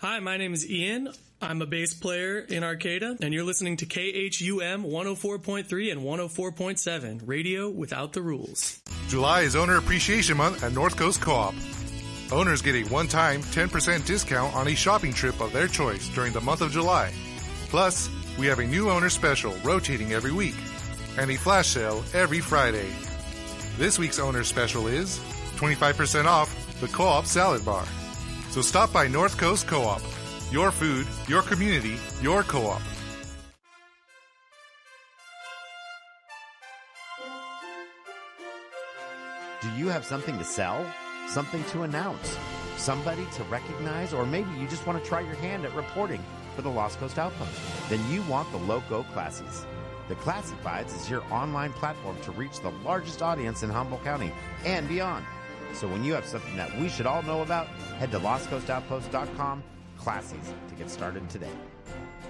Hi, my name is Ian. I'm a bass player in Arcata, and you're listening to KHUM 104.3 and 104.7, radio without the rules. July is Owner Appreciation Month at North Coast Co-op. Owners get a one-time 10% discount on a shopping trip of their choice during the month of July. Plus, we have a new owner special rotating every week and a flash sale every Friday. This week's owner special is 25% off the Co-op Salad Bar. So stop by North Coast Co-op. Your food, your community, your co-op. Do you have something to sell? Something to announce? Somebody to recognize? Or maybe you just want to try your hand at reporting for the Lost Coast Outpost? Then you want the Loco Classies. The Classifieds is your online platform to reach the largest audience in Humboldt County and beyond. So when you have something that we should all know about, head to lostcoastoutpost.com/classies to get started today.